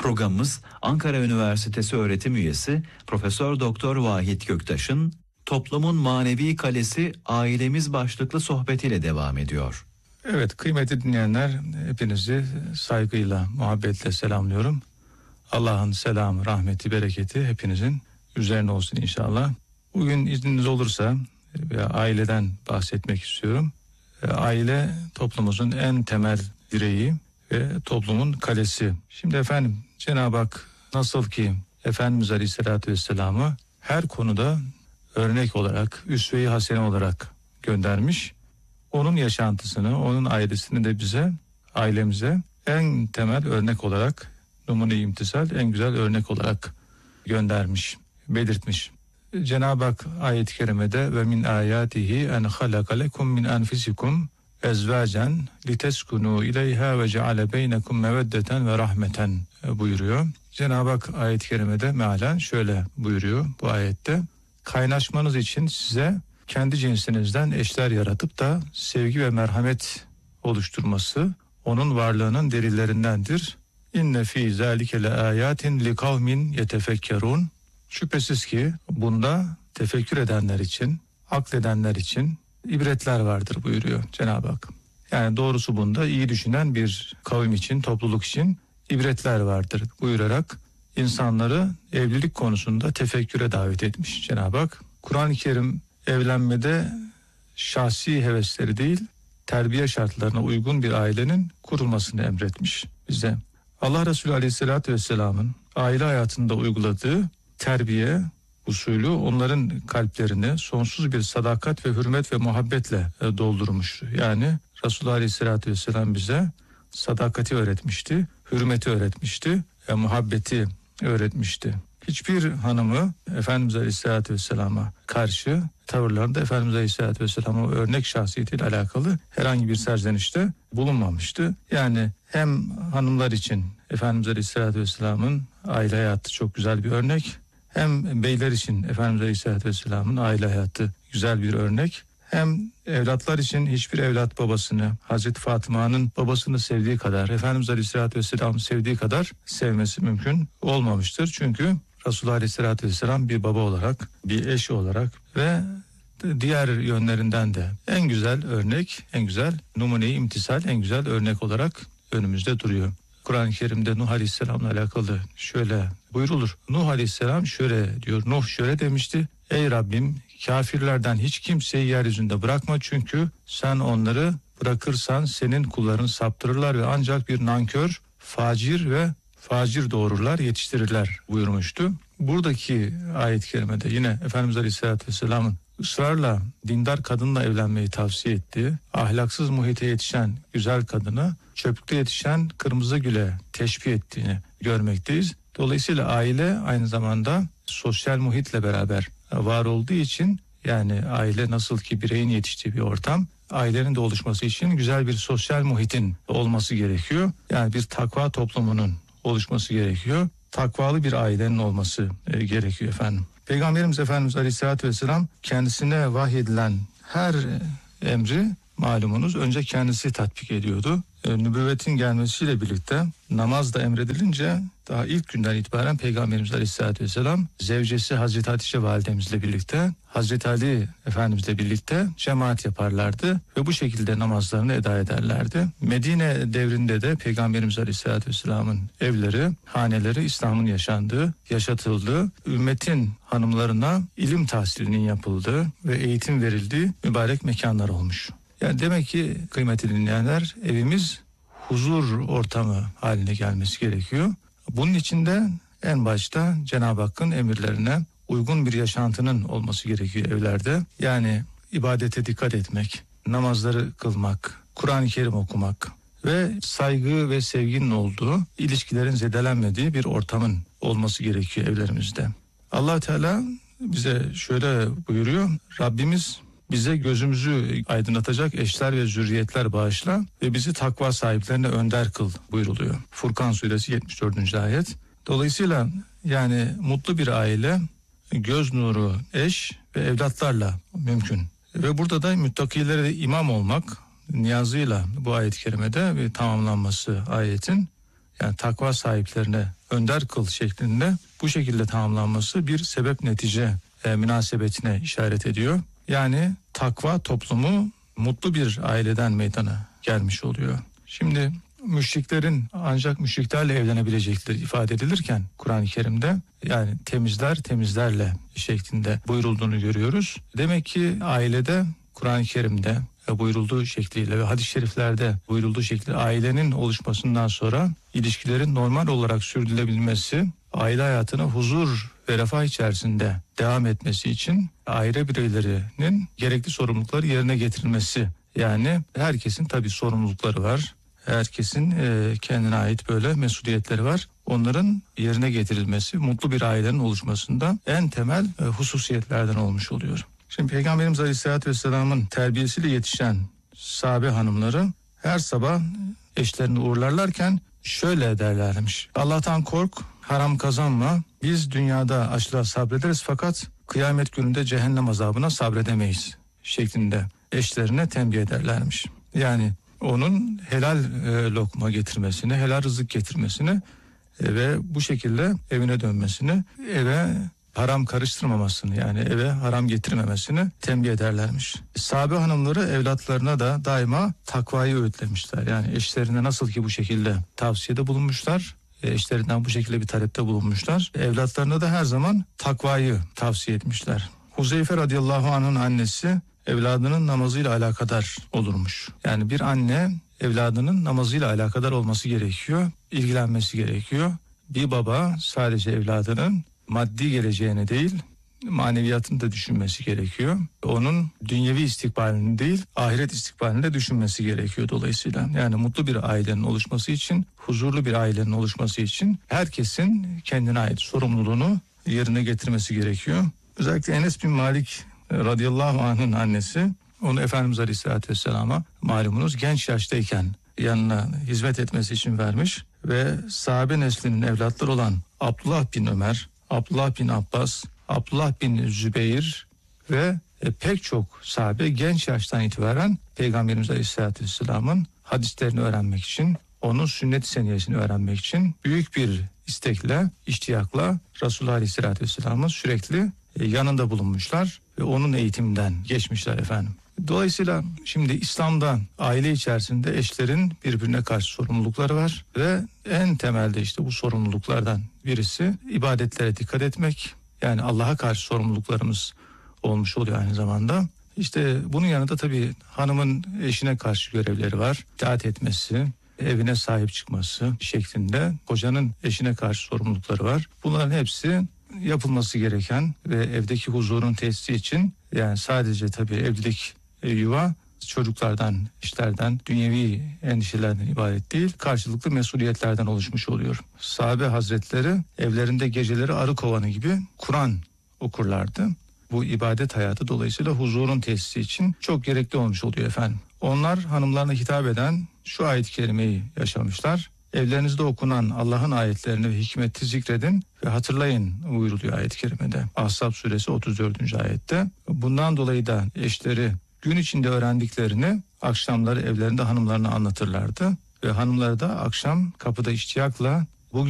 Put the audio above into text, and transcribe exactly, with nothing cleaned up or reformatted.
Programımız Ankara Üniversitesi öğretim üyesi Profesör Doktor Vahit Göktaş'ın Toplumun Manevi Kalesi Ailemiz başlıklı sohbetiyle devam ediyor. Evet, kıymetli dinleyenler, hepinizi saygıyla, muhabbetle selamlıyorum. Allah'ın selamı, rahmeti, bereketi hepinizin üzerine olsun inşallah. Bugün izniniz olursa ve aileden bahsetmek istiyorum. Aile toplumumuzun en temel direği ve toplumun kalesi. Şimdi efendim, Cenab-ı Hak nasıl ki Efendimiz Aleyhisselatü Vesselam'ı her konuda örnek olarak, üsve-i hasene olarak göndermiş. Onun yaşantısını, onun ailesini de bize, ailemize en temel örnek olarak, numune-i imtisal, en güzel örnek olarak göndermiş, belirtmiş. Cenab-ı Hak ayet-i kerimede ve min ayatihi en halaka lekum min enfusikum ezvacen liteskunu ileyha ve ceale beynekum meveddeten ve rahmeten buyuruyor. Cenab-ı Hak ayet-i kerimede mealen şöyle buyuruyor bu ayette. Kaynaşmanız için size kendi cinsinizden eşler yaratıp da sevgi ve merhamet oluşturması onun varlığının delillerindendir. İnne fî zâlike le âyâtin li kavmin yetefekkerûn. Şüphesiz ki bunda tefekkür edenler için, akledenler için ibretler vardır buyuruyor Cenab-ı Hak. Yani doğrusu bunda iyi düşünen bir kavim için, topluluk için ibretler vardır buyurarak insanları evlilik konusunda tefekküre davet etmiş Cenab-ı Hak. Kur'an-ı Kerim evlenmede şahsi hevesleri değil, terbiye şartlarına uygun bir ailenin kurulmasını emretmiş bize. Allah Resulü Aleyhisselatü Vesselam'ın aile hayatında uyguladığı terbiye usulü onların kalplerini sonsuz bir sadakat ve hürmet ve muhabbetle doldurmuş. Yani Resulullah Aleyhisselatü Vesselam bize sadakati öğretmişti, hürmeti öğretmişti, ve muhabbeti öğretmişti. Hiçbir hanımı Efendimiz Aleyhisselatü Vesselam'a karşı tavırlarında Efendimiz Aleyhisselatü Vesselam'a örnek şahsiyetiyle alakalı herhangi bir serzenişte bulunmamıştı. Yani hem hanımlar için Efendimiz Aleyhisselatü Vesselam'ın aile hayatı çok güzel bir örnek, hem beyler için Efendimiz Aleyhisselatü Vesselam'ın aile hayatı güzel bir örnek, hem evlatlar için hiçbir evlat babasını, Hazreti Fatıma'nın babasını sevdiği kadar, Efendimiz Aleyhisselatü Vesselam'ı sevdiği kadar sevmesi mümkün olmamıştır. Çünkü Resulullah Aleyhisselatü Vesselam bir baba olarak, bir eş olarak ve diğer yönlerinden de en güzel örnek, en güzel numune-i imtisal, en güzel örnek olarak önümüzde duruyor. Kur'an-ı Kerim'de Nuh Aleyhisselam'la alakalı şöyle buyrulur. Nuh Aleyhisselam şöyle diyor, Nuh şöyle demişti. Ey Rabbim, kafirlerden hiç kimseyi yeryüzünde bırakma, çünkü sen onları bırakırsan senin kulların saptırırlar ve ancak bir nankör, facir ve facir doğururlar, yetiştirirler buyurmuştu. Buradaki ayet-i kerimede yine Efendimiz Aleyhisselatü Vesselam'ın ısrarla dindar kadınla evlenmeyi tavsiye ettiği, ahlaksız muhite yetişen güzel kadını çöplükte yetişen kırmızı güle teşbih ettiğini görmekteyiz. Dolayısıyla aile aynı zamanda sosyal muhitle beraber var olduğu için, yani aile nasıl ki bireyin yetiştiği bir ortam, ailenin de oluşması için güzel bir sosyal muhitin olması gerekiyor. Yani bir takva toplumunun oluşması gerekiyor. Takvalı bir ailenin olması e, gerekiyor efendim. Peygamberimiz Efendimiz Aleyhisselatü Vesselam kendisine vahyedilen her emri malumunuz önce kendisi tatbik ediyordu. E, nübüvvetin gelmesiyle birlikte namaz da emredilince daha ilk günden itibaren Peygamberimiz Aleyhisselatü Vesselam zevcesi Hazreti Hatice validemizle birlikte, Hazreti Ali Efendimizle birlikte cemaat yaparlardı ve bu şekilde namazlarını eda ederlerdi. Medine devrinde de Peygamberimiz Aleyhisselatü Vesselam'ın evleri, haneleri İslam'ın yaşandığı, yaşatıldığı, ümmetin hanımlarına ilim tahsilinin yapıldığı ve eğitim verildiği mübarek mekanlar olmuş. Yani demek ki kıymetli dinleyenler, evimiz huzur ortamı haline gelmesi gerekiyor. Bunun için de en başta Cenab-ı Hakk'ın emirlerine uygun bir yaşantının olması gerekiyor evlerde. Yani ibadete dikkat etmek, namazları kılmak, Kur'an-ı Kerim okumak ve saygı ve sevginin olduğu, ilişkilerin zedelenmediği bir ortamın olması gerekiyor evlerimizde. Allah Teala bize şöyle buyuruyor. Rabbimiz bize gözümüzü aydınlatacak eşler ve zürriyetler bağışla ve bizi takva sahiplerine önder kıl buyruluyor. Furkan suresi yetmiş dördüncü ayet. Dolayısıyla yani mutlu bir aile, göz nuru eş ve evlatlarla mümkün. Ve burada da müttakilere de imam olmak niyazıyla bu ayet-i kerimede bir tamamlanması ayetin, yani takva sahiplerine önder kıl şeklinde bu şekilde tamamlanması bir sebep netice e, münasebetine işaret ediyor. Yani takva toplumu mutlu bir aileden meydana gelmiş oluyor. Şimdi müşriklerin ancak müşriklerle evlenebilecekleri ifade edilirken Kur'an-ı Kerim'de yani temizler temizlerle şeklinde buyurulduğunu görüyoruz. Demek ki ailede Kur'an-ı Kerim'de buyurulduğu şekliyle ve hadis-i şeriflerde buyurulduğu şekliyle ailenin oluşmasından sonra ilişkilerin normal olarak sürdürülebilmesi, aile hayatına huzur ve refah içerisinde devam etmesi için aile bireylerinin gerekli sorumlulukları yerine getirilmesi. Yani herkesin tabii sorumlulukları var. Herkesin e, kendine ait böyle mesuliyetleri var. Onların yerine getirilmesi mutlu bir ailenin oluşmasında en temel e, hususiyetlerden olmuş oluyor. Şimdi Peygamberimiz Aleyhisselatü Vesselam'ın terbiyesiyle yetişen sahabe hanımları her sabah eşlerini uğurlarlarken şöyle derlermiş. Allah'tan kork, haram kazanma. Biz dünyada açlığa sabrederiz fakat kıyamet gününde cehennem azabına sabredemeyiz şeklinde eşlerine tembih ederlermiş. Yani onun helal e, lokma getirmesini, helal rızık getirmesini e, ve bu şekilde evine dönmesini, eve haram karıştırmamasını yani eve haram getirmemesini tembih ederlermiş. Sahabe hanımları evlatlarına da daima takvayı öğütlemişler. Yani eşlerine nasıl ki bu şekilde tavsiyede bulunmuşlar, eşlerinden bu şekilde bir talepte bulunmuşlar. Evlatlarına da her zaman takvayı tavsiye etmişler. Huzeyfe radıyallahu anh'ın annesi evladının namazıyla alakadar olurmuş. Yani bir anne evladının namazıyla alakadar olması gerekiyor, ilgilenmesi gerekiyor. Bir baba sadece evladının maddi geleceğini değil, maneviyatını da düşünmesi gerekiyor. Onun dünyevi istikbalini değil, ahiret istikbalini de düşünmesi gerekiyor dolayısıyla. Yani mutlu bir ailenin oluşması için, huzurlu bir ailenin oluşması için herkesin kendine ait sorumluluğunu yerine getirmesi gerekiyor. Özellikle Enes bin Malik radıyallahu anh'ın annesi onu Efendimiz Aleyhisselatü Vesselam'a malumunuz genç yaştayken yanına hizmet etmesi için vermiş ve sahabe neslinin evlatları olan Abdullah bin Ömer, Abdullah bin Abbas, Abdullah bin Zübeyir ve e, pek çok sahabe genç yaştan itibaren Peygamberimiz Aleyhisselatü Vesselam'ın hadislerini öğrenmek için, onun sünnet-i seniyesini öğrenmek için büyük bir istekle, iştiyakla Resulullah Aleyhisselatü Vesselam'ın sürekli e, yanında bulunmuşlar ve onun eğitiminden geçmişler efendim. Dolayısıyla şimdi İslam'da aile içerisinde eşlerin birbirine karşı sorumlulukları var ve en temelde işte bu sorumluluklardan birisi ibadetlere dikkat etmek. Yani Allah'a karşı sorumluluklarımız olmuş oluyor aynı zamanda. İşte bunun yanında tabii hanımın eşine karşı görevleri var. İtaat etmesi, evine sahip çıkması şeklinde kocanın eşine karşı sorumlulukları var. Bunların hepsi yapılması gereken ve evdeki huzurun tesisi için yani sadece tabii evlilik yuva çocuklardan, işlerden, dünyevi endişelerden ibaret değil, karşılıklı mesuliyetlerden oluşmuş oluyor. Sahabe hazretleri evlerinde geceleri arı kovanı gibi Kur'an okurlardı. Bu ibadet hayatı dolayısıyla huzurun tesisi için çok gerekli olmuş oluyor efendim. Onlar hanımlarına hitap eden şu ayet-i kerimeyi yaşamışlar. Evlerinizde okunan Allah'ın ayetlerini ve hikmeti zikredin ve hatırlayın buyuruluyor ayet-i kerimede. Ahzab suresi otuz dördüncü ayette. Bundan dolayı da eşleri gün içinde öğrendiklerini akşamları evlerinde hanımlarına anlatırlardı. Ve hanımları da akşam kapıda iştiyakla